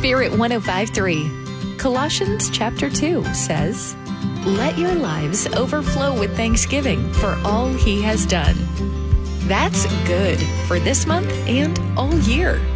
Spirit 105.3. Colossians chapter 2 says, "Let your lives overflow with thanksgiving for all He has done." That's good for this month and all year.